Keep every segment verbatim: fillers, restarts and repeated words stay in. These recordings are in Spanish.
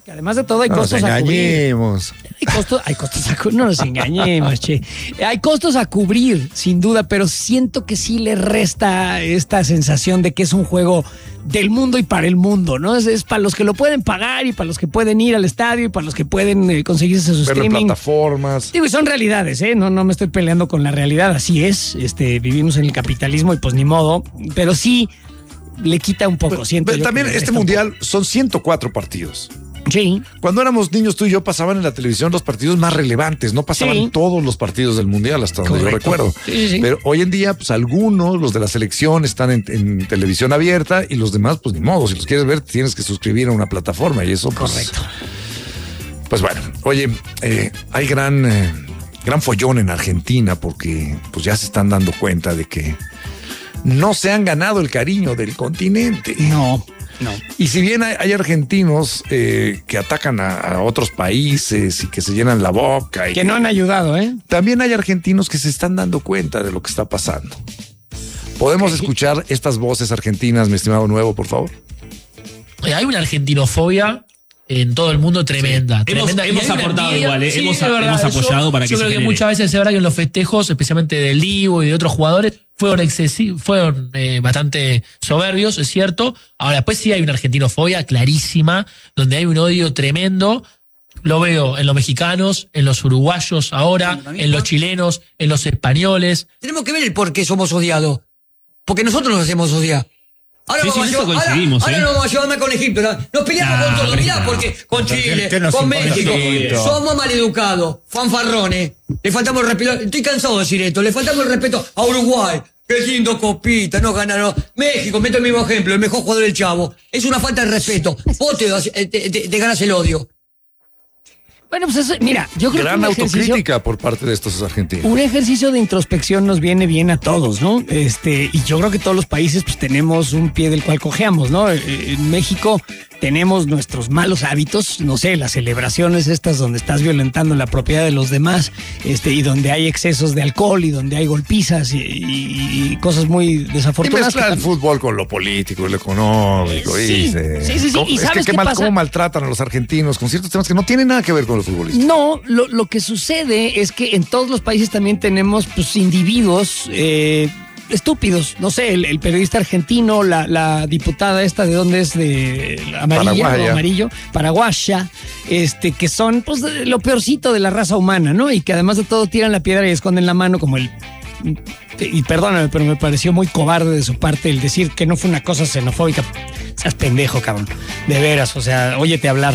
Que además de todo hay no costos nos a cubrir. engañemos. Hay costos, hay costos a cubrir, no nos engañemos, che. Hay costos a cubrir, sin duda, pero siento que sí le resta esta sensación de que es un juego del mundo y para el mundo, ¿no? Es, es para los que lo pueden pagar y para los que pueden ir al estadio y para los que pueden eh, conseguirse su Verlo en streaming. plataformas. Digo, y son realidades, ¿eh? No, no me estoy peleando con la realidad, así es. Este, vivimos en el capitalismo y pues ni modo, pero sí le quita un poco, Pero, siento pero yo también que le este resta un mundial son ciento cuatro partidos. poco. Sí. Cuando éramos niños, tú y yo pasaban en la televisión los partidos más relevantes, no pasaban Sí. todos los partidos del mundial, hasta donde yo Correcto. recuerdo. Sí, sí, sí. Pero hoy en día, pues algunos, los de la selección, están en, en televisión abierta y los demás, pues ni modo. Si los quieres ver, tienes que suscribir a una plataforma y eso, pues. Correcto. Pues bueno, oye, eh, hay gran, eh, gran follón en Argentina porque pues ya se están dando cuenta de que no se han ganado el cariño del continente. No, no. Y si bien hay, hay argentinos eh, que atacan a, a otros países y que se llenan la boca, y Que no han ayudado, ¿eh? también hay argentinos que se están dando cuenta de lo que está pasando. ¿Podemos escuchar estas voces argentinas, mi estimado Nuevo, por favor? Hay una argentinofobia en todo el mundo tremenda. Hemos- tremenda. hemos Y hay una aportado envidia. igual, eh, Sí, hemos- es verdad. hemos apoyado Yo- para que Yo se creo que genere. muchas veces es verdad que en los festejos, especialmente del Divo y de otros jugadores, fueron excesivos, fueron eh, bastante soberbios, es cierto. Ahora, después sí hay una argentinofobia clarísima, donde hay un odio tremendo. Lo veo en los mexicanos, en los uruguayos ahora, en los chilenos, en los españoles. Tenemos que ver el por qué somos odiados. Porque nosotros nos hacemos odiar. Ahora Sí, vamos sí, a en eso llevar- coincidimos, ahora, ¿eh? ahora nos vamos a llevar con Egipto. ¿no? Nos peleamos Nah, con todo. pero Mirá, no. porque con Chile, ¿Qué nos con importa México, Egipto? somos maleducados, fanfarrones. Le faltamos el respeto. Estoy cansado de decir esto. Le faltamos el respeto a Uruguay. Qué lindo copita, no ganaron. México, meto el mismo ejemplo, el mejor jugador del Chavo. Es una falta de respeto. Vos te, das- te, te- te ganas el odio. Bueno, pues eso, mira, yo creo Gran que un ejercicio, autocrítica por parte de estos argentinos. un ejercicio de introspección nos viene bien a todos, ¿no? Este, y yo creo que todos los países pues tenemos un pie del cual cojeamos, ¿no? Eh, En México tenemos nuestros malos hábitos, no sé, las celebraciones estas donde estás violentando la propiedad de los demás, este, y donde hay excesos de alcohol y donde hay golpizas y, y- y cosas muy Y desafortunadas. mezclar que el tam- fútbol con lo político, lo económico. Sí, y se- sí, sí, sí. ¿Cómo- ¿Y es que sabes qué qué mal, pasa? cómo maltratan a los argentinos con ciertos temas que no tienen nada que ver con los futbolistas. No, lo, lo que sucede es que en todos los países también tenemos pues individuos eh, estúpidos. No sé, el, el periodista argentino, la, la diputada esta de dónde es, de amarilla Paraguaya. o amarillo, paraguaya, este, que son pues de- lo peorcito de la raza humana, ¿no? Y que además de todo tiran la piedra y esconden la mano como el... Y perdóname, pero me pareció muy cobarde de su parte el decir que no fue una cosa xenofóbica. Seas pendejo, cabrón. De veras, o sea, óyete hablar.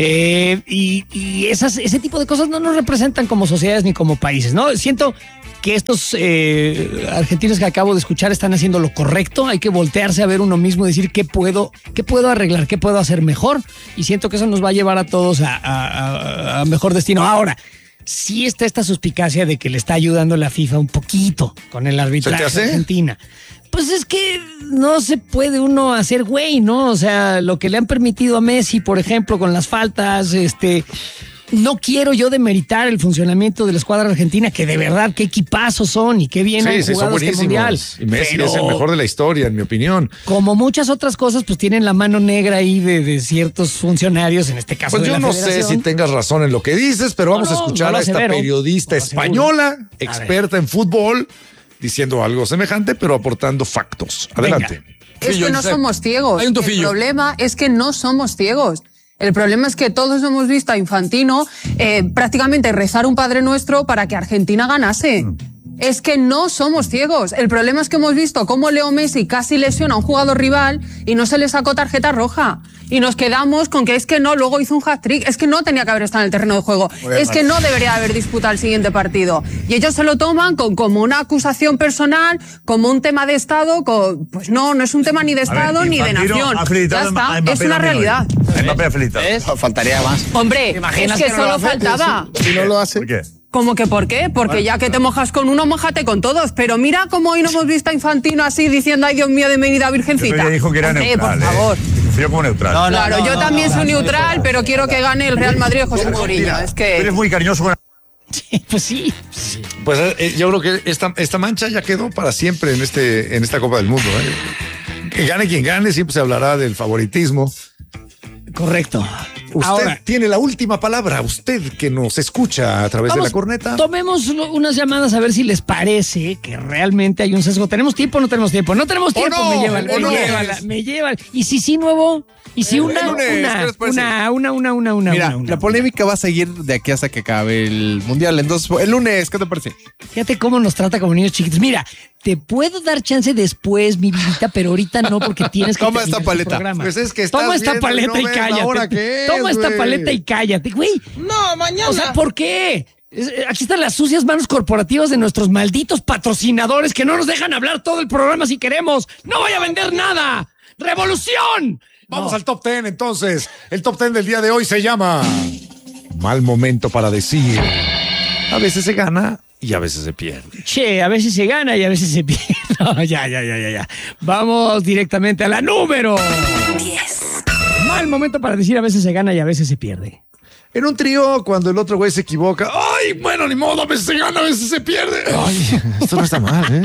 Eh, y y esas, ese tipo de cosas no nos representan como sociedades ni como países, ¿no? Siento que estos eh, argentinos que acabo de escuchar están haciendo lo correcto. Hay que voltearse a ver uno mismo y decir qué puedo, qué puedo arreglar, qué puedo hacer mejor. Y siento que eso nos va a llevar a todos a, a- a- a mejor destino. Ahora, sí está esta suspicacia de que le está ayudando la FIFA un poquito con el arbitraje hace? de Argentina. Pues es que no se puede uno hacer güey, ¿no? O sea, lo que le han permitido a Messi, por ejemplo, con las faltas, este... No quiero yo demeritar el funcionamiento de la escuadra argentina, que de verdad qué equipazos son y qué bien han Sí, sí, son jugado este mundial. buenísimos. Y Messi Pero, es el mejor de la historia, en mi opinión. como muchas otras cosas, pues tienen la mano negra ahí de, de ciertos funcionarios, en este caso Pues de yo la no sé federación. si tengas razón en lo que dices, pero vamos No, a no, escuchar no lo a esta asevero, periodista no lo aseguro. española, A experta en fútbol, diciendo algo semejante, pero aportando factos. Adelante. Es que no somos ciegos. Hay un El tufillo. problema es que no somos ciegos. El problema es que todos hemos visto a Infantino eh, prácticamente rezar un Padre Nuestro para que Argentina ganase. Es que no somos ciegos. El problema es que hemos visto cómo Leo Messi casi lesiona a un jugador rival y no se le sacó tarjeta roja. Y nos quedamos con que es que no, luego hizo un hat-trick. Es que no tenía que haber estado en el terreno de juego. Es que no debería haber disputado el siguiente partido. Y ellos se lo toman con, como una acusación personal, como un tema de Estado. Con, pues no, no es un tema ni de Estado ni de nación. Ya está, es una realidad. Mbappé ha felicitado. Faltaría más. Hombre, imaginas es que, que no lo solo hace? faltaba. Si no lo hace. ¿Por qué? ¿Cómo que por qué? Porque ya que te mojas con uno, mojate con todos. Pero mira cómo hoy no hemos visto a Infantino así diciendo, ay Dios mío, de mi vida virgencita. Pero ella dijo que era Hombre, neutral. por favor. ¿eh? Que sufrió como neutral. No, no, Claro, no, yo no, también no, soy no, neutral, pero quiero que gane el Real Madrid de José Mourinho. Es Tú eres que... muy cariñoso con... Pues sí. Pues eh, yo creo que esta, esta mancha ya quedó para siempre en, este, en esta Copa del Mundo. ¿eh? Que gane quien gane, siempre se hablará del favoritismo. Correcto. Usted Ahora, tiene la última palabra. Usted que nos escucha a través de vamos, la corneta. tomemos lo- unas llamadas a ver si les parece que realmente hay un sesgo. ¿Tenemos tiempo o no tenemos tiempo? No tenemos tiempo, no, me lleva, o me no. lleva, la- me lleva. Y si sí, nuevo. Y si El una, lunes, ¿qué una, les parece? una, una, una, una, una, Mira, una, una, la polémica va a seguir de aquí hasta que acabe el mundial. Entonces, el lunes, ¿qué te parece? Fíjate cómo nos trata como niños chiquitos. Mira, te puedo dar chance después, mi vidita, pero ahorita no, porque tienes que Toma terminar esta paleta. tu programa. Pues es que estás Toma esta viendo y paleta no y ves la cállate. hora que es, Toma esta güey. paleta y cállate, güey. No, mañana. O sea, ¿por qué? Es- Aquí están las sucias manos corporativas de nuestros malditos patrocinadores que no nos dejan hablar todo el programa si queremos. ¡No voy a vender nada! ¡Revolución! Vamos al top ten entonces. El top ten del día de hoy se llama Mal momento para decir. A veces se gana y a veces se pierde. Che, a veces se gana y a veces se pierde. No, ya, ya, ya, ya, ya. Vamos directamente a la número diez. Mal momento para decir a veces se gana y a veces se pierde. En un trío, cuando el otro güey se equivoca, ¡ay, bueno, ni modo! A veces se gana, a veces se pierde. Ay, esto no está mal, ¿eh?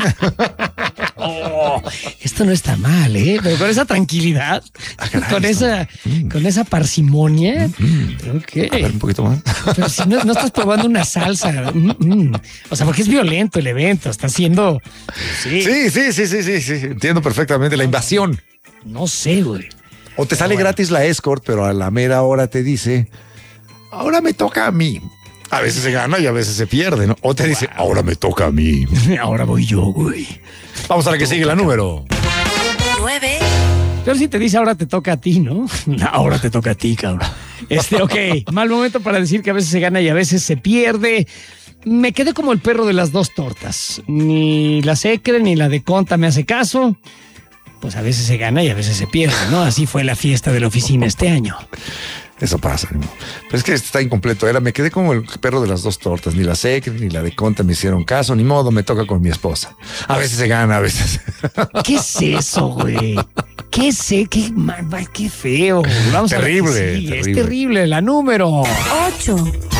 Oh, esto no está mal, ¿eh? Pero con esa tranquilidad, Ah, caray, con esto- esa, con esa parsimonia. Ok. A ver, un poquito más. Pero si no, no estás probando una salsa. Mm, mm. O sea, porque es violento el evento. Está haciendo. Sí. Sí, sí, sí, sí, sí, sí. Entiendo perfectamente la invasión. No sé, güey. O te sale bueno. gratis la escort, pero a la mera hora te dice, ahora me toca a mí. A veces se gana y a veces se pierde, ¿no? O te dice, ahora me toca a mí. Ahora voy yo, güey. Vamos a la que sigue, la número. nueve. Pero si te dice ahora te toca a ti, ¿no? Ahora te toca a ti, cabrón. Este, ok. Mal momento para decir que a veces se gana y a veces se pierde. Me quedé como el perro de las dos tortas. Ni la Secre ni la de Conta me hace caso. Pues a veces se gana y a veces se pierde, ¿no? Así fue la fiesta de la oficina este año. Eso pasa, ¿no? Pero es que está incompleto. Era, me quedé como el perro de las dos tortas. Ni la Secre ni la de Conta me hicieron caso. Ni modo, me toca con mi esposa. A veces se gana, a veces. ¿Qué es eso, güey? ¿Qué sé? ¿Qué, mal- mal- qué feo? Vamos a ver Terrible, qué sigue. terrible. Es terrible. La número. ocho.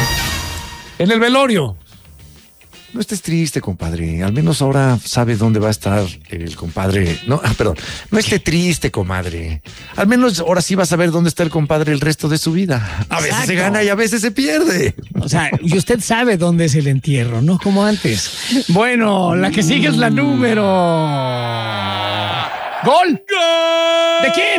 En el velorio. No estés triste, compadre. Al menos ahora sabe dónde va a estar el compadre. No, ah, perdón. No esté triste, comadre. Al menos ahora sí va a saber dónde está el compadre el resto de su vida. A veces Exacto. se gana y a veces se pierde. O sea, y usted sabe dónde es el entierro, no como antes. Bueno, la que sigue es la número. ¡Gol! ¿De quién?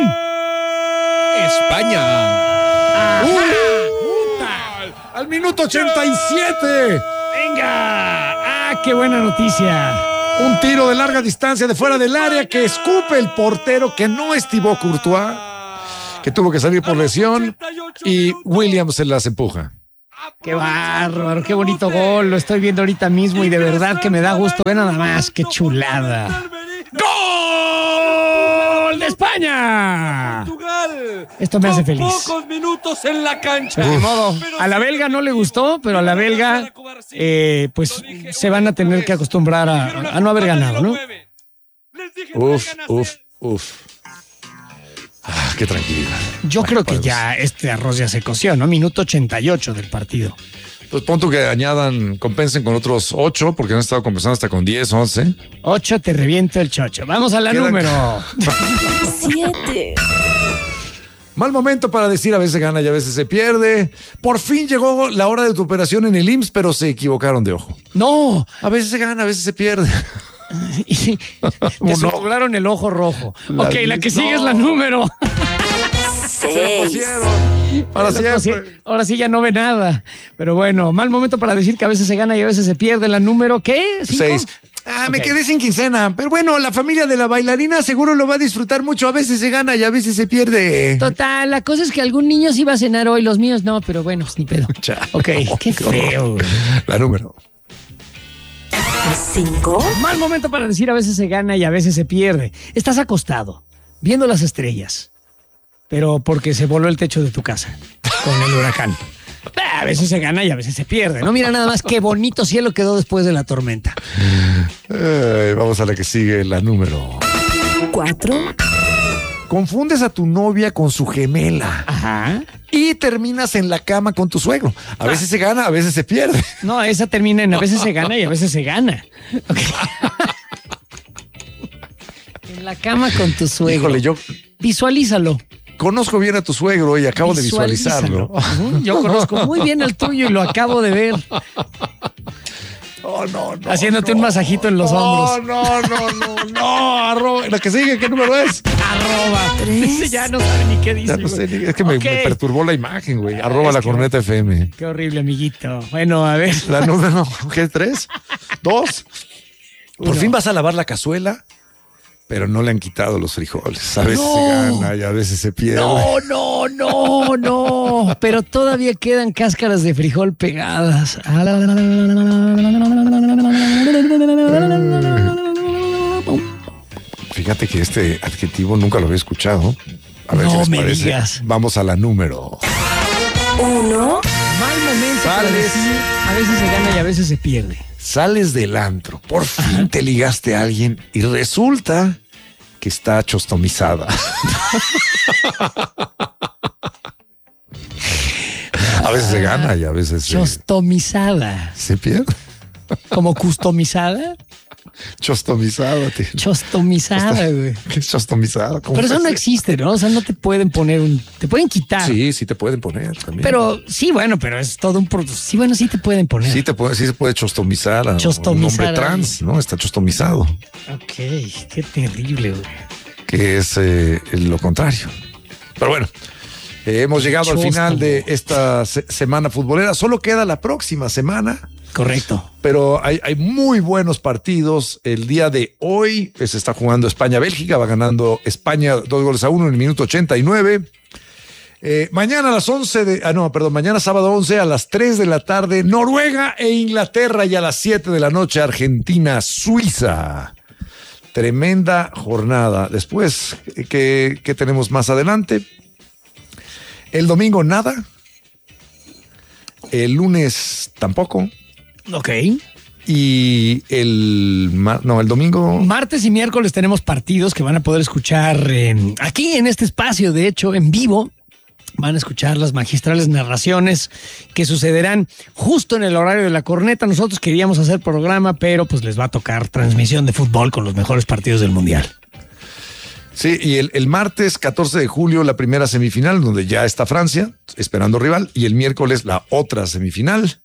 España. Puta. Al minuto ochenta y siete. ¡Venga! ¡Ah, qué buena noticia! Un tiro de larga distancia de fuera del área que escupe el portero que no es Thibaut Courtois, que tuvo que salir por lesión, y Williams se las empuja. ¡Qué bárbaro! ¡Qué bonito gol! Lo estoy viendo ahorita mismo y de verdad que me da gusto. Ve nada más, qué chulada. ¡Gol de España! Esto me hace feliz. Pocos minutos en la cancha. De modo, a la belga no le gustó, pero a la belga, eh, pues se van a tener que acostumbrar a, a no haber ganado, ¿no? Uf, uf, uf. Ah, qué tranquilidad. Yo creo que pues, ya este arroz ya se coció, ¿no? Minuto ochenta y ocho del partido. Pues punto que añadan, compensen con otros ocho, porque han estado compensando hasta con diez, once. Ocho, te reviento el chocho. Vamos a la Queda- número. siete. Mal momento para decir a veces se gana y a veces se pierde. Por fin llegó la hora de tu operación en el I M S S, pero se equivocaron de ojo. No, A veces se gana, a veces se pierde. y- te superaron el ojo rojo. La ok, la que misma. sigue es la número. seis. Para Ahora sí, siempre. ahora sí ya no ve nada. Pero bueno, mal momento para decir que a veces se gana y a veces se pierde. La número, ¿qué? ¿Cinco? Seis. Ah, me Ok. quedé sin quincena. Pero bueno, la familia de la bailarina seguro lo va a disfrutar mucho. A veces se gana y a veces se pierde. Total, la cosa es que algún niño sí va a cenar hoy, los míos no, pero bueno, pues ni pedo. Chao. Ok, qué feo. güey. La número. cinco. Mal momento para decir a veces se gana y a veces se pierde. Estás acostado, viendo las estrellas, pero porque se voló el techo de tu casa con el huracán. A veces se gana y a veces se pierde. No, mira nada más qué bonito cielo quedó después de la tormenta. Eh, vamos a la que sigue, la número. cuatro. Confundes a tu novia con su gemela Ajá. y terminas en la cama con tu suegro. A veces se gana, a veces se pierde. No, esa termina en a veces se gana y a veces se gana. Ok. En la cama con tu suegro. Híjole, yo Visualízalo. conozco bien a tu suegro y acabo de Visualízalo. visualizarlo. Ujú, yo conozco muy bien el tuyo y lo acabo de ver. Oh, no, no, Haciéndote no. un masajito en los no, hombros. No, no, no, no, arroba. La que sigue, ¿qué número es? Arroba. Dice, ya no sabe ni qué dice. Ya no sé, güey. es que me, Ok. me perturbó la imagen, güey. Arroba Es la que- corneta F M. Qué horrible, amiguito. Bueno, a ver. La número, ¿qué? ¿Tres? ¿Dos? Por Uno. fin vas a lavar la cazuela, pero no le han quitado los frijoles. A veces No. se gana y a veces se pierde. No, no, no, no. Pero todavía quedan cáscaras de frijol pegadas. Fíjate que este adjetivo nunca lo había escuchado. A ver No qué les me parece. digas. Vamos a la número. Uno. Mal momento. para Sales. decir, a veces se gana y a veces se pierde. Sales del antro, por fin te ligaste a alguien y resulta que está chostomizada. A veces se gana y a veces se, Chostomizada. se pierde. Como customizada. Chostomizada, tío. Chostomizada, güey. ¿Qué es chostomizada? ¿Cómo Pero eso es? no existe, ¿no? O sea, no te pueden poner un... Te pueden quitar. Sí, sí te pueden poner también. Pero sí, bueno, pero es todo un... pro- Sí, bueno, sí te pueden poner. Sí, te puede, sí se puede chostomizar a Chostomizar un hombre a trans, ¿no? Está chostomizado, Ok, qué terrible, güey. que es eh, lo contrario. Pero bueno, eh, hemos llegado al Chóstomo. final de esta se- semana futbolera. Solo queda la próxima semana, Correcto. pero hay, hay muy buenos partidos. El día de hoy eh, se está jugando España-Bélgica, va ganando España dos goles a uno en el minuto ochenta y nueve. Eh, mañana a las once de, ah no, perdón, mañana sábado once a las tres de la tarde, Noruega e Inglaterra, y a las siete de la noche, Argentina, Suiza. Tremenda jornada. Después, ¿qué, qué tenemos más adelante? El domingo nada. El lunes tampoco. Ok. Y el, mar- no, el domingo. Martes y miércoles tenemos partidos que van a poder escuchar eh, aquí en este espacio, de hecho, en vivo. Van a escuchar las magistrales narraciones que sucederán justo en el horario de la corneta. Nosotros queríamos hacer programa, pero pues les va a tocar transmisión de fútbol con los mejores partidos del mundial. Sí, y el, el martes catorce de julio la primera semifinal, donde ya está Francia esperando rival, y el miércoles la otra semifinal.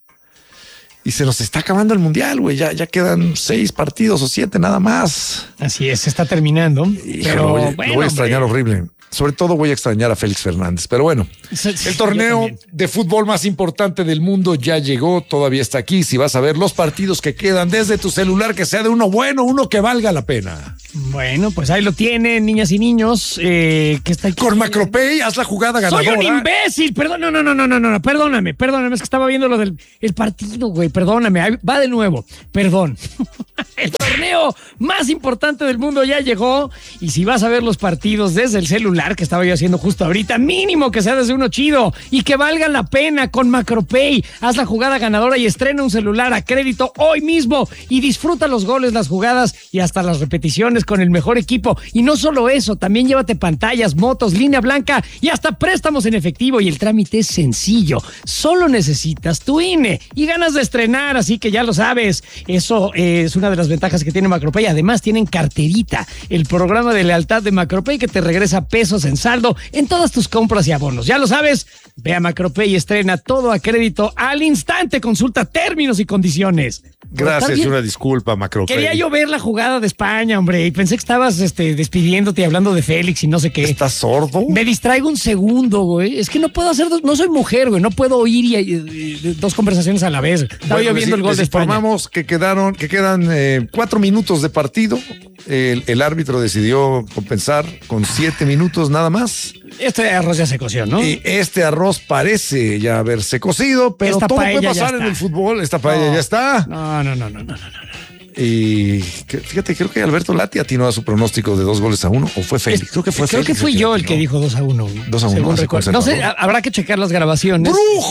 Y se nos está acabando el mundial, güey. Ya, ya quedan seis partidos o siete nada más. Así es, se está terminando. Híjole, pero lo voy, a- bueno, lo voy a extrañar hombre. horrible. Sobre todo voy a extrañar a Félix Fernández. Pero bueno, Sí, sí, el yo torneo también. de fútbol más importante del mundo ya llegó, todavía está aquí. Si vas a ver los partidos que quedan desde tu celular, que sea de uno bueno, uno que valga la pena. Bueno, pues ahí lo tienen, niñas y niños. Eh, que está aquí. Con Macropay, haz la jugada Soy ganadora. un imbécil, perdón, no, no, no, no, no, no, no, perdóname, perdóname, es que estaba viendo lo del el partido, güey, perdóname, ahí va de nuevo, perdón. El torneo más importante del mundo ya llegó, y si vas a ver los partidos desde el celular, que estaba yo haciendo justo ahorita, mínimo que sea desde uno chido y que valga la pena con Macropay. Haz la jugada ganadora y estrena un celular a crédito hoy mismo y disfruta los goles, las jugadas y hasta las repeticiones con el mejor equipo. Y no solo eso, también llévate pantallas, motos, línea blanca y hasta préstamos en efectivo, y el trámite es sencillo. Solo necesitas tu I N E y ganas de estrenar, así que ya lo sabes. Eso eh, es una de las ventajas que tiene Macropay. Además tienen carterita, el programa de lealtad de Macropay que te regresa pesos en saldo en todas tus compras y abonos. Ya lo sabes, ve a Macropay y estrena todo a crédito al instante. Consulta términos y condiciones. Gracias ¿Estás y bien? una disculpa, Macropay. Quería yo ver la jugada de España, hombre, y pensé que estabas este, despidiéndote y hablando de Félix y no sé qué. ¿Estás sordo? Me distraigo un segundo, güey. Es que no puedo hacer dos, no soy mujer, güey. No puedo oír y, y- y- dos conversaciones a la vez. Estaba Bueno, yo viendo les- el gol les de España. informamos que quedaron, que quedan eh, cuatro minutos de partido. El, el árbitro decidió compensar con siete minutos nada más. Este arroz ya se coció, ¿no? Y este arroz parece ya haberse cocido, pero Esta todo paella puede ya pasar en está. el fútbol. Esta paella No. ya está. No, no, no, no, no, no, no. Y que- fíjate, creo que Alberto Lati atinó a su pronóstico de dos goles a uno, o fue Félix. Creo que fue Creo Félix que fui yo el atinó. que dijo dos a uno. Dos a uno, según así recuerdo. No sé, conservador. ha- habrá que checar las grabaciones.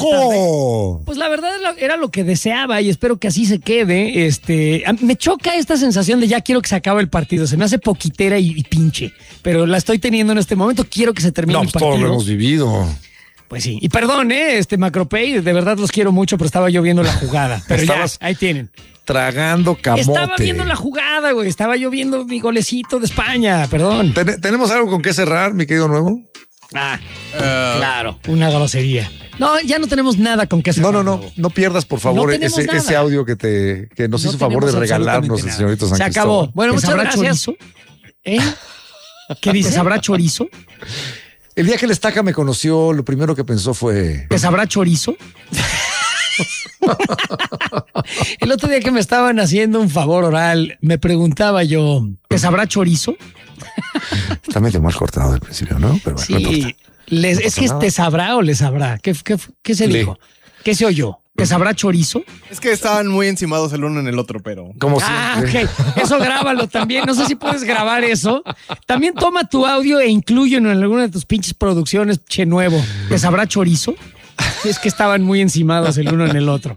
¡Brujo! Pues la verdad era lo- era lo que deseaba y espero que así se quede. Este, a- me choca esta sensación de ya quiero que se acabe el partido. Se me hace poquitera y, y pinche, pero la estoy teniendo en este momento. Quiero que se termine No, el pues todos partido. lo hemos vivido. Pues sí. Y perdón, eh, este Macropay, de verdad los quiero mucho, pero estaba yo viendo la jugada. Pero ya, Estabas ahí tienen. Tragando camote. Estaba viendo la jugada, güey. Estaba yo viendo mi golecito de España, perdón. Ten- ¿Tenemos algo con qué cerrar, mi querido Nuevo? Ah, uh, claro, una grosería. No, ya no tenemos nada con que hacer. No, no, no, no pierdas, por favor, no ese, ese audio que te que nos no hizo favor de regalarnos el señorito San Se Cristóbal. acabó. Bueno, muchas gracias. Chorizo? ¿Eh? ¿Qué dice? ¿Sabrá chorizo? El día que el Estaca me conoció, lo primero que pensó fue... ¿Que sabrá chorizo? El otro día que me estaban haciendo un favor oral, me preguntaba yo, ¿que sabrá chorizo? Está medio mal cortado al principio, ¿no? Pero bueno, sí, no les, no es que te sabrá o le sabrá. ¿Qué, qué, qué se dijo? ¿Qué se oyó? ¿Que sabrá chorizo? Es que estaban muy encimados el uno en el otro, pero... Como ah, ok. Eso grábalo también. No sé si puedes grabar eso. También toma tu audio e inclúyelo en alguna de tus pinches producciones, che nuevo. ¿Que sabrá chorizo? Es que estaban muy encimados el uno en el otro.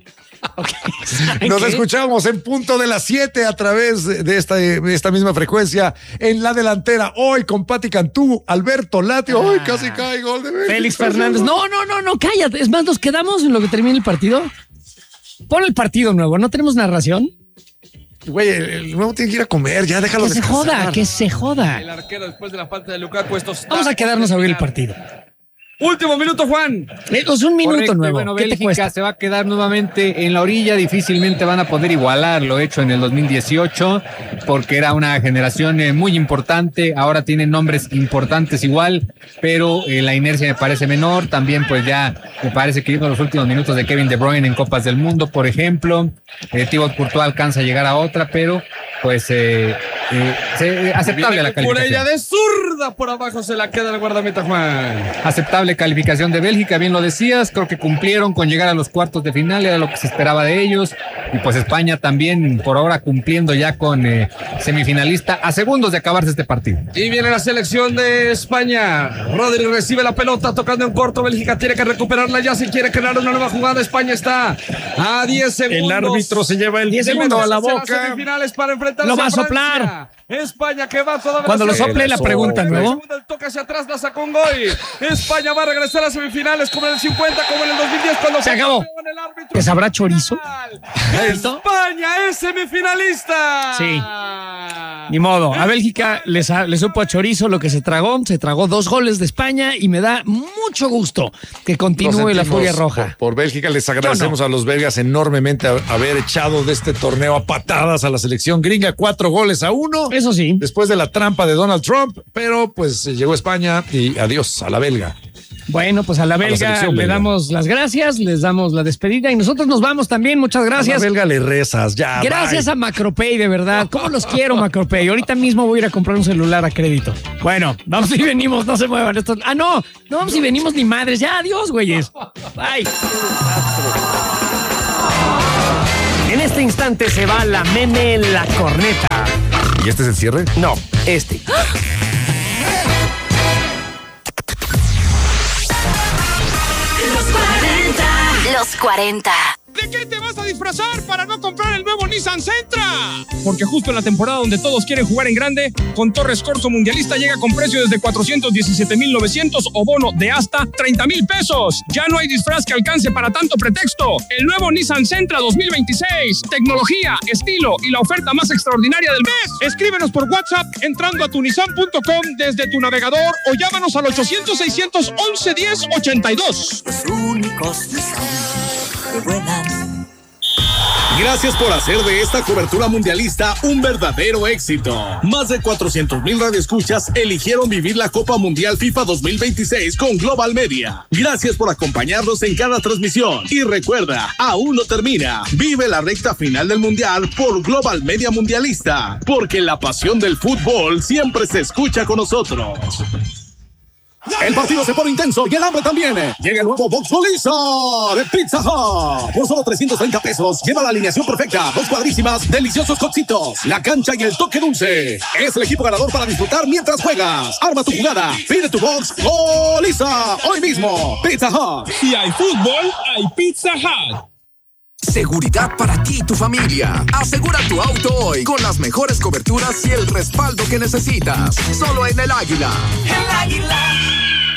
Okay. Nos ¿Qué? escuchamos en punto de las siete a través de esta, de esta misma frecuencia en la delantera. Hoy con Pati Cantú, Alberto Latio. Hoy ah, casi cae gol de Félix, Félix Fernández. No, no, no, no, cállate. Es más, nos quedamos en lo que termina el partido. Pon el partido nuevo. ¿No tenemos narración? Güey, el, el nuevo tiene que ir a comer. Ya déjalo que descansar. se joda, que se joda. El arquero después de la falta de Lukaku. Estos Vamos a quedarnos a ver el partido. Último minuto, Juan. Es un minuto Correcto, nuevo. Bueno, ¿Qué Bélgica te cuesta? se va a quedar nuevamente en la orilla. Difícilmente van a poder igualar lo hecho en el dos mil dieciocho, porque era una generación eh, muy importante. Ahora tienen nombres importantes igual, pero eh, la inercia me parece menor. También, pues ya me parece que viendo los últimos minutos de Kevin De Bruyne en Copas del Mundo, por ejemplo, eh, Thibaut Courtois alcanza a llegar a otra, pero pues eh, eh, se, aceptable la calificación. Por ella de zurda por abajo se la queda el guardameta, Juan. Aceptable calificación de Bélgica, bien lo decías, creo que cumplieron con llegar a los cuartos de final, era lo que se esperaba de ellos, y pues España también por ahora cumpliendo ya con eh, semifinalista a segundos de acabarse este partido. Y viene la selección de España, Rodri recibe la pelota tocando en corto, Bélgica tiene que recuperarla ya si quiere crear una nueva jugada, España está a diez segundos. El árbitro se lleva el diez segundos a la boca. Semifinales para enfrentarse lo va a Francia. soplar. España que va toda cuando lo sople la pregunta nuevo. El toque hacia atrás la sacó un gol. España va a regresar a semifinales como en el cincuenta, como en el dos mil diez cuando se acabó. ¿Que sabrá chorizo? España es semifinalista. Sí. Ni modo. A Bélgica les, les supo a chorizo lo que se tragó. Se tragó dos goles de España y me da mucho gusto que continúe la furia roja. Por, por Bélgica les agradecemos no. a los belgas enormemente haber echado de este torneo a patadas a la selección gringa, cuatro goles a uno. Eso sí. Después de la trampa de Donald Trump, pero pues llegó España y adiós a la belga. Bueno, pues a la belga a la le belga. damos las gracias, les damos la despedida y nosotros nos vamos también. Muchas gracias. A la belga le rezas, ya. Gracias bye. a Macropay, de verdad. ¿Cómo los quiero, Macropay? Ahorita mismo voy a ir a comprar un celular a crédito. Bueno, vamos y venimos, no se muevan estos. Ah, no, no vamos y venimos ni madres. Ya, adiós, güeyes. Bye. En este instante se va la meme la corneta. ¿Y este es el cierre? No, este. Los cuarenta. Los cuarenta. ¿De qué te vas a disfrazar para no comprar el nuevo Nissan Sentra? Porque justo en la temporada donde todos quieren jugar en grande, con Torres Corso Mundialista llega con precio desde cuatrocientos diecisiete mil novecientos o bono de hasta treinta mil pesos. Ya no hay disfraz que alcance para tanto pretexto. El nuevo Nissan Sentra dos mil veintiséis. Tecnología, estilo y la oferta más extraordinaria del mes. Escríbenos por WhatsApp entrando a tu nissan punto com desde tu navegador o llámanos al ochocientos, seiscientos once, diez, ochenta y dos. Los únicos Nissan que vuelan. Gracias por hacer de esta cobertura mundialista un verdadero éxito. Más de cuatrocientos mil radioescuchas eligieron vivir la Copa Mundial FIFA dos mil veintiséis con Global Media. Gracias por acompañarnos en cada transmisión. Y recuerda, aún no termina. Vive la recta final del Mundial por Global Media Mundialista. Porque la pasión del fútbol siempre se escucha con nosotros. El partido se pone intenso y el hambre también. Llega el nuevo Box Lisa de Pizza Hut. Por solo trescientos treinta pesos, lleva la alineación perfecta, dos cuadrísimas, deliciosos cocitos, la cancha y el toque dulce. Es el equipo ganador para disfrutar mientras juegas. Arma tu jugada, pide tu Box Lisa hoy mismo. Pizza Hut. Si hay fútbol, hay Pizza Hut. Seguridad para ti y tu familia. Asegura tu auto hoy con las mejores coberturas y el respaldo que necesitas. Solo en El Águila. El Águila.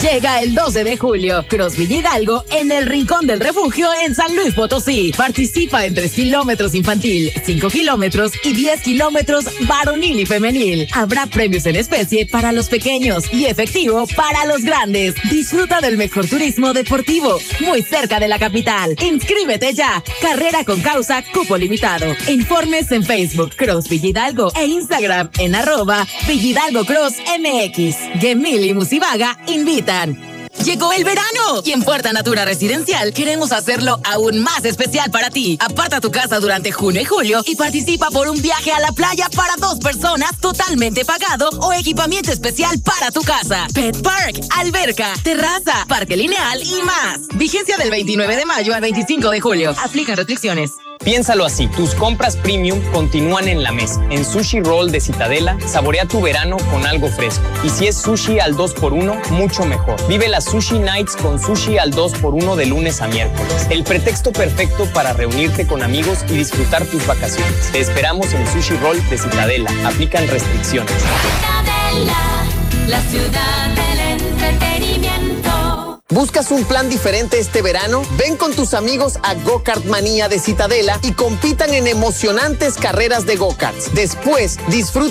Llega el doce de julio, Cross Villa Hidalgo en el Rincón del Refugio en San Luis Potosí. Participa en tres kilómetros infantil, cinco kilómetros y diez kilómetros varonil y femenil. Habrá premios en especie para los pequeños y efectivo para los grandes. Disfruta del mejor turismo deportivo, muy cerca de la capital. Inscríbete ya. Carrera con causa, cupo limitado. Informes en Facebook, Cross Villa Hidalgo e Instagram en arroba Villa Hidalgo Cross M X. Gemil y Musivaga invitan. Llegó el verano y en Puerta Natura Residencial queremos hacerlo aún más especial para ti. Aparta tu casa durante junio y julio y participa por un viaje a la playa para dos personas totalmente pagado o equipamiento especial para tu casa. Pet Park, alberca, terraza, parque lineal y más. Vigencia del veintinueve de mayo al veinticinco de julio. Aplican restricciones. Piénsalo así, tus compras premium continúan en la mesa. En Sushi Roll de Citadela, saborea tu verano con algo fresco. Y si es sushi al dos por uno, mucho mejor. Vive las Sushi Nights con sushi al dos por uno de lunes a miércoles. El pretexto perfecto para reunirte con amigos y disfrutar tus vacaciones. Te esperamos en Sushi Roll de Citadela. Aplican restricciones. Citadela, la ciudad del entretenimiento. ¿Buscas un plan diferente este verano? Ven con tus amigos a Go-Kart Manía de Citadela y compitan en emocionantes carreras de go-karts. Después, disfruta